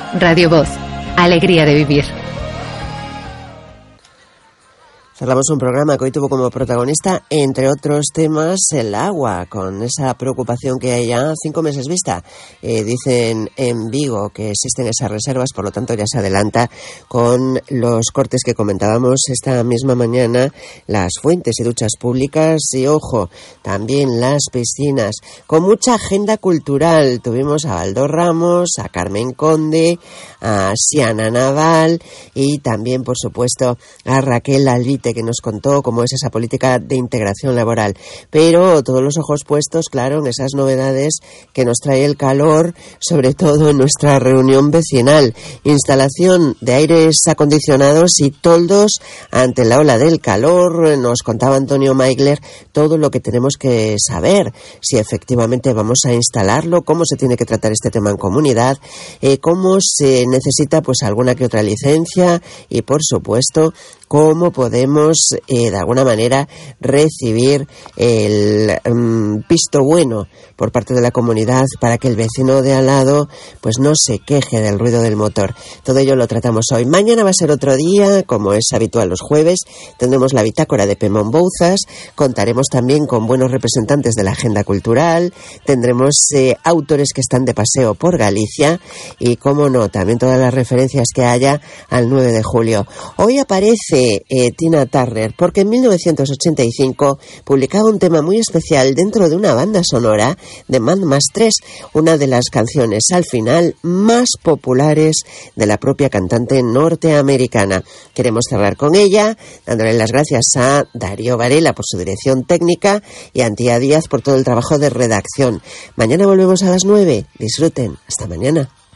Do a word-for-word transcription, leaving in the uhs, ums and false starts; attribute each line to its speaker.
Speaker 1: Radio Voz, alegría de vivir.
Speaker 2: Cerramos un programa que hoy tuvo como protagonista, entre otros temas, el agua, con esa preocupación que hay ya cinco meses vista. Eh, dicen en Vigo que existen esas reservas, por lo tanto ya se adelanta con los cortes que comentábamos esta misma mañana, las fuentes y duchas públicas y, ojo, también las piscinas, con mucha agenda cultural. Tuvimos a Baldo Ramos, a Carmen Conde, a Siana Naval y también, por supuesto, a Raquel Albite, que nos contó cómo es esa política de integración laboral. Pero todos los ojos puestos, claro, en esas novedades que nos trae el calor, sobre todo en nuestra reunión vecinal. Instalación de aires acondicionados y toldos ante la ola del calor. Nos contaba Antonio Maigler todo lo que tenemos que saber, si efectivamente vamos a instalarlo, cómo se tiene que tratar este tema en comunidad, eh, cómo se necesita pues alguna que otra licencia y, por supuesto, cómo podemos eh, de alguna manera recibir el um, visto bueno por parte de la comunidad para que el vecino de al lado pues no se queje del ruido del motor. Todo ello lo tratamos hoy. Mañana va a ser otro día, como es habitual los jueves. Tendremos la bitácora de Pemón Bouzas, contaremos también con buenos representantes de la agenda cultural, tendremos eh, autores que están de paseo por Galicia y, cómo no, también todas las referencias que haya al nueve de julio. Hoy aparece Eh, Tina Turner, porque en mil novecientos ochenta y cinco publicaba un tema muy especial dentro de una banda sonora de Mad Max tres, una de las canciones al final más populares de la propia cantante norteamericana. Queremos cerrar con ella, dándole las gracias a Darío Varela por su dirección técnica y a Antía Díaz por todo el trabajo de redacción. Mañana volvemos a las nueve. Disfruten. Hasta mañana.